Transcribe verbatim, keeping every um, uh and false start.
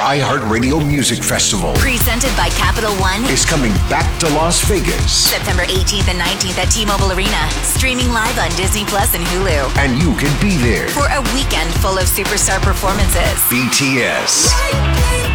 iHeartRadio Music Festival Presented by Capital One is coming back to Las Vegas. September eighteenth and nineteenth at T-Mobile Arena. Streaming live on Disney Plus and Hulu. And you can be there for a weekend full of superstar performances. B T S,